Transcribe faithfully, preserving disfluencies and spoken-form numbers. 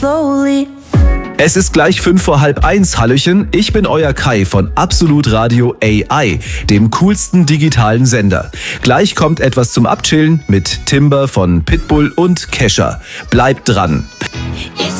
slowly. Es ist gleich fünf vor halb eins, Hallöchen. Ich bin euer Kai von Absolut Radio A I, dem coolsten digitalen Sender. Gleich kommt etwas zum Abchillen mit Timber von Pitbull und Kesha. Bleibt dran. It's